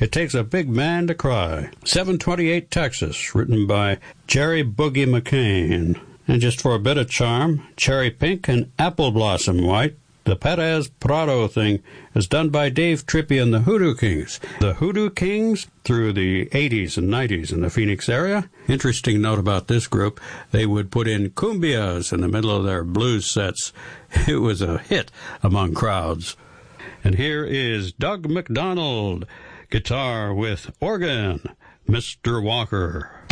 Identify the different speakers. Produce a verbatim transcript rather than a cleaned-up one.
Speaker 1: It Takes a Big Man to Cry. seven twenty-eight Texas, written by Jerry Boogie McCain. And just for a bit of charm, Cherry Pink and Apple Blossom White. The Perez Prado thing is done by Dave Trippey and the Hoodoo Kings. The Hoodoo Kings through the eighties and nineties in the Phoenix area. Interesting note about this group, they would put in cumbias in the middle of their blues sets. It was a hit among crowds. And here is Doug McDonald, guitar with organ, Mister Walker.